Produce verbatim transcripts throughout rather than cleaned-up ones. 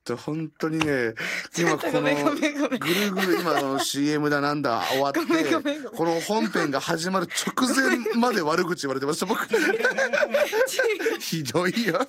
と本当にね、今このぐごめんごめんごめんるぐる今の シーエム だなんだ終わってごめんごめんごめんこの本編が始まる直前まで悪口言われてました僕。ひどいよ。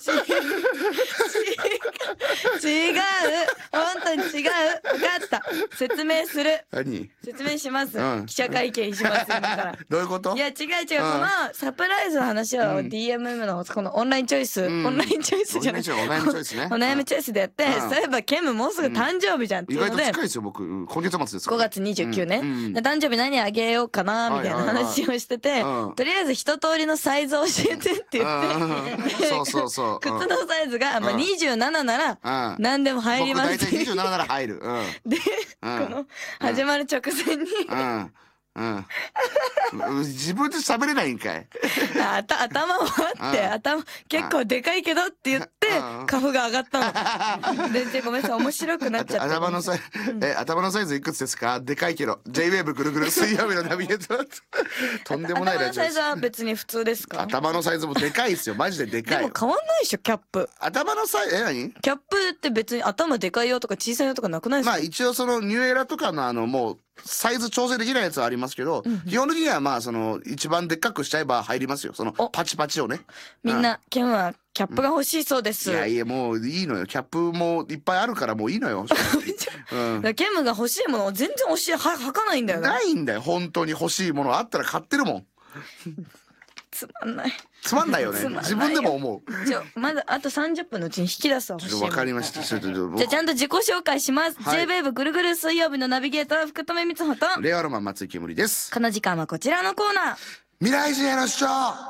違う、本当に違う。分かった。説明する。 何？ 説明します。 うん記者会見します今から。 どういうこと？ いや違う違う、 うんこのサプライズの話を ディーエムエム のこのオンラインチョイス、 んオンラインチョイスじゃない、 お悩みチョイスね。 お悩みチョイスでやって、 うんそういえばケムもうすぐ誕生日じゃんって意いうので、 外と近いですよ僕。うん今月末ですから。 ごがつにじゅうくね、 うんうんで誕生日何あげようかなみたいなはいはいはい話をしてて、 うんとりあえず一通りのサイズを教えてって言って、 うんそうそうそう。 靴のサイズが、まあ、 うんにじゅうななならうん何でも入り僕大体ますってにじゅうなななら入る。うんで、 うんこの始まる直前に、 うんうん自分で喋れないんかい。 あた頭もあって、 うん頭結構でかいけどって言ってうんカフが上がったの。全然ごめんなさい、面白くなっちゃった。 頭のサイえ頭のサイズいくつですか？でかいけど ジェイウェーブ ぐるぐる水曜日のナビゲーター。とんでもないラジオです。 頭のサイズは別に普通ですか？ 頭のサイズもでかいですよマジでででかいよ。 も変わんないでしょキャップ。 頭のサイズえ何？ キャップって別に頭でかいよとか小さいよとかなくないですか？ まあ一応そのニューエラとかのあのもうサイズ調整できないやつはありますけど、基本的にはまあその一番でっかくしちゃえば入りますよそのおパチパチをね。 みんなケンはキャップが欲しいそうです。 いやいやもういいのよキャップもいっぱいあるからもういいのよ。うんだからケムが欲しいものを全然欲しいは履かないんだよな。 ないんだよ本当に欲しいものあったら買ってるもん。 つまんない。 つまんないよねつまんないよ自分でも思う。 ちょまだあとさんじゅっぷんのうちに引き出すわ欲しいもの。 ちょっとわかりました。ちょっとちょっとじゃあちゃんと自己紹介します。 はいジェイウェーブ ぐるぐる水曜日のナビゲーター福留光穂と、 令和ロマン松井けむりです。 この時間はこちらのコーナー。 未来人への主張。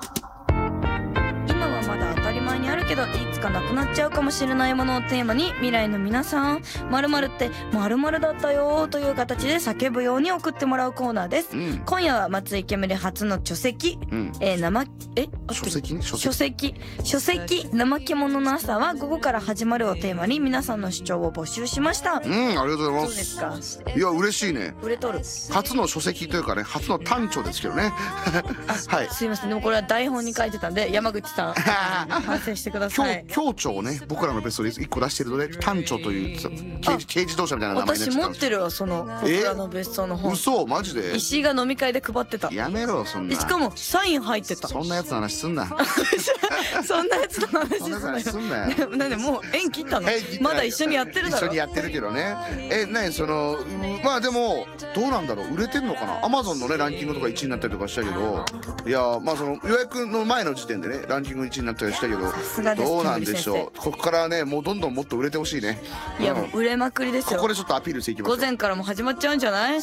今はまだ当たり前にあるけどいつかなくなっちゃうかもしれないものをテーマに、未来の皆さん〇〇って〇〇だったよという形で叫ぶように送ってもらうコーナーです。 うん今夜は松井けむり初の書籍、 うんえー、生え合ってる書籍ね書書籍。 籍書籍怠け者の朝は午後から始まるをテーマに皆さんの主張を募集しました。 うんありがとうございどうます。 ですか？ いや嬉しいね。 売れとる。 初の書籍というかね初の短調ですけどね。はい。 すいません、でもこれは台本に書いてたんで山口さん反省してください。 今日協調をね僕らのベストでいっこ出してるので短調というさ軽軽自動車みたいな名前になっ私ちゃったんですよ。 持ってるわその僕らの別荘の本。 嘘マジで？ 石井が飲み会で配ってた。 やめろそんな。 でしかもサイン入ってた。 そんなやつの話すんな。 そんなやつの話そんなやつの話すすんなよ。 なよ。なんでもう縁切ったのえ切ってないまだ一緒にやってるだろ。 一緒にやってるけどね。え何そのまあでもどうなんだろう売れてんのかな。アマゾンのねランキングとかいちいになったりとかしたけど、いやまあその予約の前の時点でねランキングいちいになったりしたけどすがですどうなんでしょう。ここからねもうどんどんもっと売れてほしいね。 いやうんもう売れまくりですよ。 ここでちょっとアピールしていきましょう。 午前からも始まっちゃうんじゃない？